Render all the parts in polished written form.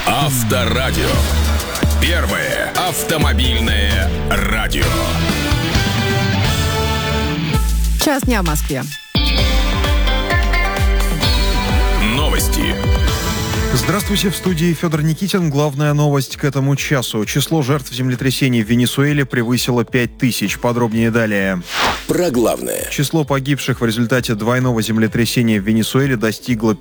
Авторадио. Первое автомобильное радио. Час дня в Москве. Новости. Здравствуйте, в студии Федор Никитин. Главная новость к этому часу. Число жертв землетрясений в Венесуэле превысило 5000. Подробнее далее. Про главное. Число погибших в результате двойного землетрясения в Венесуэле достигло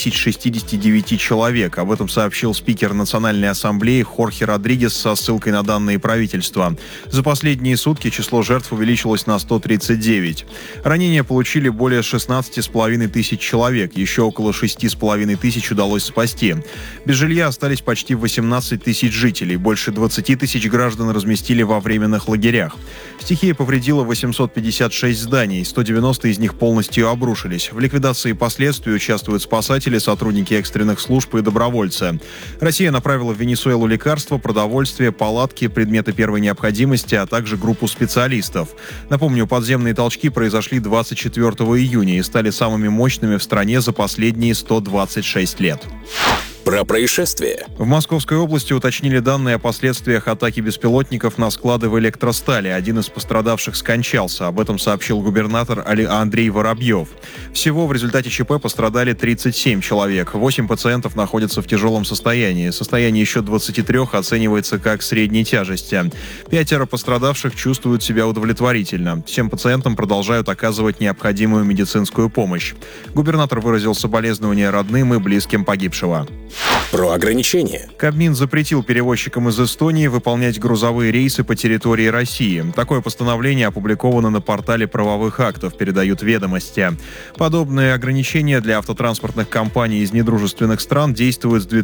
5069 человек. Об этом сообщил спикер Национальной ассамблеи Хорхе Родригес со ссылкой на данные правительства. За последние сутки число жертв увеличилось на 139. Ранения получили более 16,5 тысяч человек. Еще около 6,5 тысяч удалось спасти. Без жилья остались почти 18 тысяч жителей. Больше 20 тысяч граждан разместили во временных лагерях. Стихия повредила 856 зданий, 190 из них полностью обрушились. В ликвидации последствий участвуют спасатели, сотрудники экстренных служб и добровольцы. Россия направила в Венесуэлу лекарства, продовольствие, палатки, предметы первой необходимости, а также группу специалистов. Напомню, подземные толчки произошли 24 июня и стали самыми мощными в стране за последние 126 лет. Про происшествие. В Московской области уточнили данные о последствиях атаки беспилотников на склады в Электростали. Один из пострадавших скончался. Об этом сообщил губернатор Андрей Воробьев. Всего в результате ЧП пострадали 37 человек. 8 пациентов находятся в тяжелом состоянии. Состояние еще 23 оценивается как средней тяжести. 5 пострадавших чувствуют себя удовлетворительно. Всем пациентам продолжают оказывать необходимую медицинскую помощь. Губернатор выразил соболезнования родным и близким погибшего. Про ограничения. Кабмин запретил перевозчикам из Эстонии выполнять грузовые рейсы по территории России. Такое постановление опубликовано на портале правовых актов, передают «Ведомости». Подобные ограничения для автотранспортных компаний из недружественных стран действуют с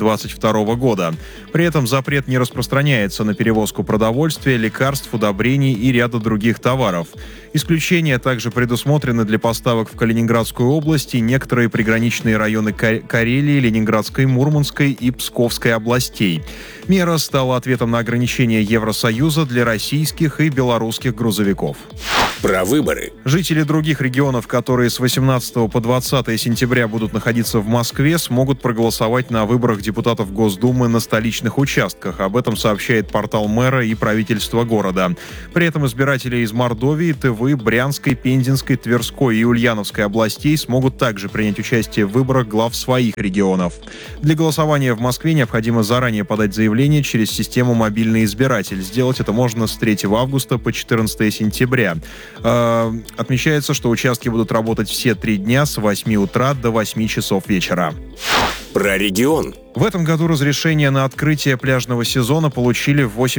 2022 года. При этом запрет не распространяется на перевозку продовольствия, лекарств, удобрений и ряда других товаров. Исключения также предусмотрены для поставок в Калининградскую область и некоторые приграничные районы Карелии, Ленинградской, Мурманской и Псковской областей. Мера стала ответом на ограничения Евросоюза для российских и белорусских грузовиков. Про выборы. Жители других регионов, которые с 18 по 20 сентября будут находиться в Москве, смогут проголосовать на выборах депутатов Госдумы на столичных участках. Об этом сообщает портал мэра и правительства города. При этом избиратели из Мордовии, Тывы, Брянской, Пензенской, Тверской и Ульяновской областей смогут также принять участие в выборах глав своих регионов. Для голосования в Москве необходимо заранее подать заявление через систему «Мобильный избиратель». Сделать это можно с 3 августа по 14 сентября. Отмечается, что участки будут работать все 3 дня с 8 утра до 8 часов вечера. Про регион. В этом году разрешение на открытие пляжного сезона получили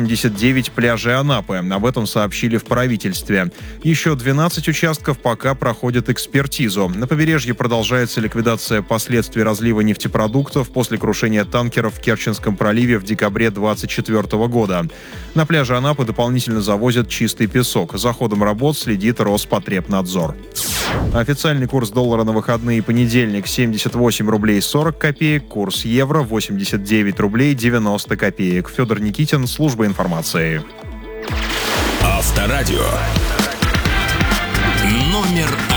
89 пляжей Анапы. Об этом сообщили в правительстве. Еще 12 участков пока проходят экспертизу. На побережье продолжается ликвидация последствий разлива нефтепродуктов после крушения танкеров в Керченском проливе в декабре 2024 года. На пляже Анапы дополнительно завозят чистый песок. За ходом работ следит Роспотребнадзор. Официальный курс доллара на выходные понедельник 78 рублей 40 копеек, курс евро 89 рублей 90 копеек. Федор Никитин, служба информации. Авторадио. Номер 1.